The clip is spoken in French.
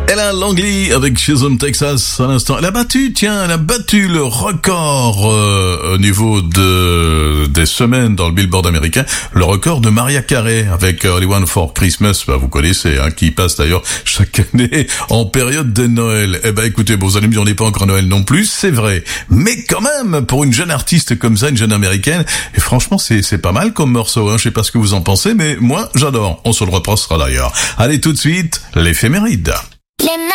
Ella Langley avec Chisholm, Texas, à l'instant. Elle a battu le record au niveau des semaines dans le Billboard américain, le record de Mariah Carey avec All I Want for Christmas. Vous connaissez, qui passe d'ailleurs chaque année en période de Noël. Écoutez, vous allez me dire, on n'est pas encore Noël non plus, c'est vrai. Mais quand même, pour une jeune artiste comme ça, une jeune américaine, et franchement, c'est pas mal comme morceau, Je sais pas ce que vous en pensez, mais moi, j'adore. On se le repassera d'ailleurs. Allez, tout de suite, l'éphéméride.